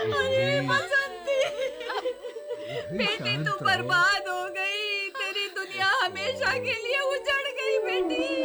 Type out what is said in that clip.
अरे बेटी, बसंती, बेटी बेटी तू शांत रहो। बर्बाद हो गई, तेरी दुनिया हमेशा के लिए उजड़ गई बेटी।